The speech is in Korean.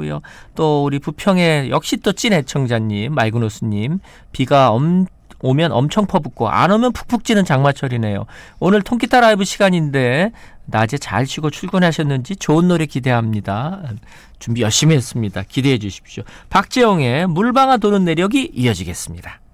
하시고요. 또 우리 부평에 역시 또 찐 애청자님 말그노스님 비가 오면 엄청 퍼붓고 안 오면 푹푹 찌는 장마철이네요. 오늘 통기타 라이브 시간인데 낮에 잘 쉬고 출근하셨는지 좋은 노래 기대합니다. 준비 열심히 했습니다. 기대해 주십시오. 박재영의 물방아 도는 내력이 이어지겠습니다.